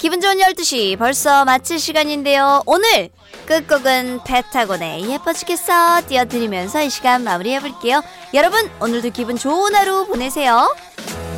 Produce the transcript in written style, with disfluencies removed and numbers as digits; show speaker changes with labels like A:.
A: 기분 좋은 12시 벌써 마칠 시간인데요. 오늘 끝곡은 펜타곤의 예뻐지겠어 띄워드리면서 이 시간 마무리해볼게요. 여러분 오늘도 기분 좋은 하루 보내세요.